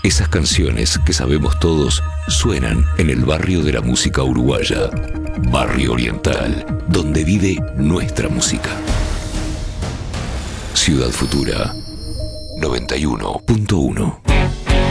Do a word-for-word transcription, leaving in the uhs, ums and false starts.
Esas canciones que sabemos todos suenan en el barrio de la música uruguaya. Barrio Oriental, donde vive nuestra música. Ciudad Futura noventa y uno punto uno.